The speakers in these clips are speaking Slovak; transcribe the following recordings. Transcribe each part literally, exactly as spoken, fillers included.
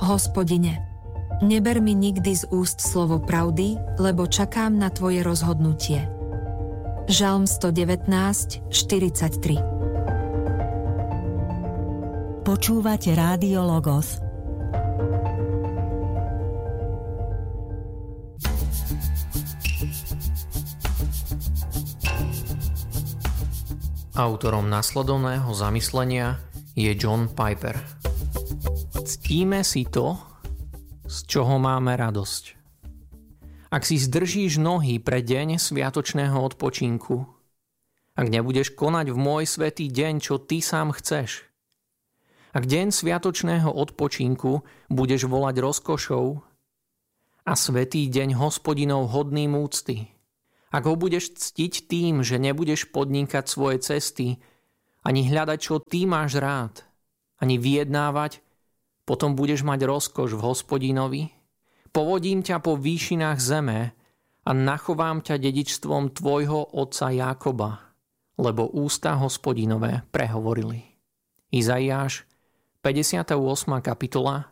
Hospodine, neber mi nikdy z úst slovo pravdy, lebo čakám na Tvoje rozhodnutie. Žalm sto devätnásť, štyridsaťtri. Počúvate Rádio Logos. Autorom nasledovného zamyslenia je John Piper. Ctíme si to, z čoho máme radosť. Ak si zdržíš nohy pre deň sviatočného odpočinku, ak nebudeš konať v môj svätý deň, čo ty sám chceš, ak deň sviatočného odpočinku budeš volať rozkošou a svätý deň Hospodinov hodným úcty, ak ho budeš ctiť tým, že nebudeš podnikať svoje cesty, ani hľadať, čo ty máš rád, ani vyjednávať, potom budeš mať rozkoš v Hospodinovi, povodím ťa po výšinách zeme a nachovám ťa dedičstvom tvojho otca Jákoba, lebo ústa Hospodinové prehovorili. Izaiáš, päťdesiata ôsma kapitola,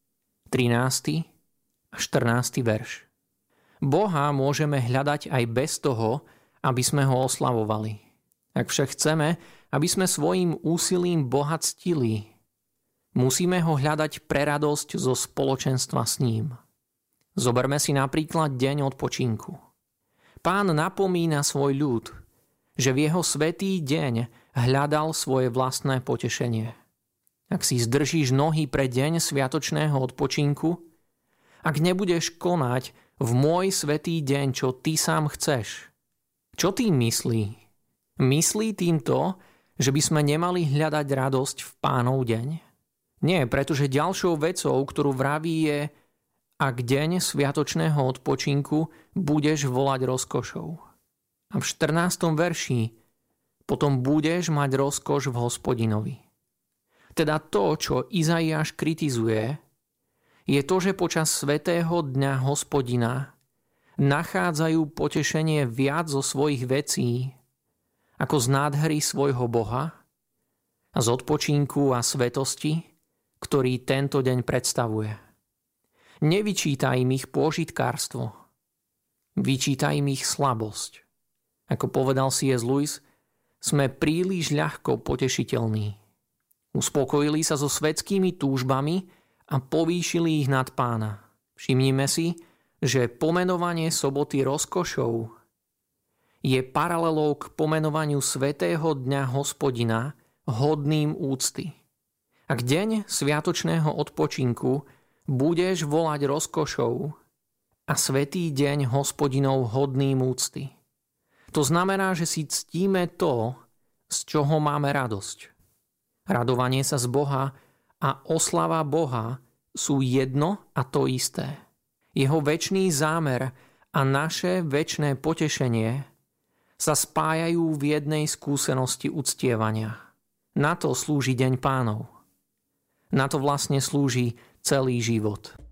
trinásty a štrnásty verš. Boha môžeme hľadať aj bez toho, aby sme ho oslavovali. Ak však chceme, aby sme svojím úsilím Boha ctili, musíme ho hľadať pre radosť zo spoločenstva s ním. Zoberme si napríklad deň odpočinku. Pán napomína svoj ľud, že v jeho svätý deň hľadal svoje vlastné potešenie. Ak si zdržíš nohy pre deň sviatočného odpočinku, ak nebudeš konať v môj svätý deň, čo ty sám chceš. Čo tým myslí? Myslí tým to, že by sme nemali hľadať radosť v Pánov deň? Nie, pretože ďalšou vecou, ktorú vraví, je, ak deň sviatočného odpočinku budeš volať rozkošou. A v štrnástom verši potom budeš mať rozkoš v Hospodinovi. Teda to, čo Izaiáš kritizuje, je to, že počas svätého dňa Hospodina nachádzajú potešenie viac zo svojich vecí ako z nádhery svojho Boha a z odpočinku a svetosti, ktorý tento deň predstavuje. Nevyčítaj im ich pôžitkárstvo, vyčítaj im ich slabosť. Ako povedal C S. Lewis, sme príliš ľahko potešiteľní. Uspokojili sa so svetskými túžbami a povýšili ich nad Pána. Všimnime si, že pomenovanie soboty rozkošou je paralelou k pomenovaniu svätého dňa Hospodina hodným úcty. Ak deň sviatočného odpočinku budeš volať rozkošou a svätý deň Hospodinov hodným úcty, to znamená, že si ctíme to, z čoho máme radosť. Radovanie sa z Boha a oslava Boha sú jedno a to isté. Jeho večný zámer a naše večné potešenie sa spájajú v jednej skúsenosti uctievania. Na to slúži Deň Pánov. Na to vlastne slúži celý život.